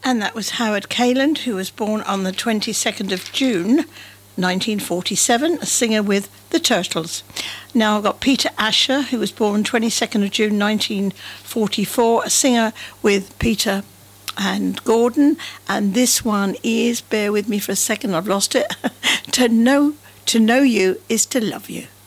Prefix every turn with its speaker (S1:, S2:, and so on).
S1: And that was Howard Kayland, who was born on the 22nd of June, 1947, a singer with the Turtles. Now I've got Peter Asher, who was born 22nd of June, 1944, a singer with Peter and Gordon. And this one is, bear with me for a second, I've lost it, To know you is to love you.